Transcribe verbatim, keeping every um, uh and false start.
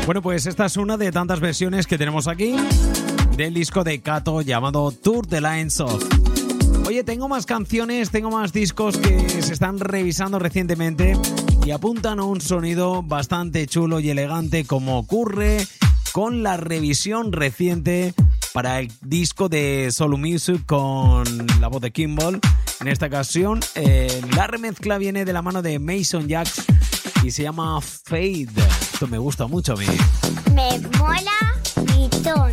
Bueno, pues esta es una de tantas versiones que tenemos aquí del disco de Kato llamado Tour the Lines of. Oye, tengo más canciones, tengo más discos que se están revisando recientemente y apuntan a un sonido bastante chulo y elegante, como ocurre con la revisión reciente para el disco de Soul Music con la voz de Kimball. En esta ocasión, eh, la remezcla viene de la mano de Mason Jax y se llama Fade. Esto me gusta mucho a mí. Me mola mi ton.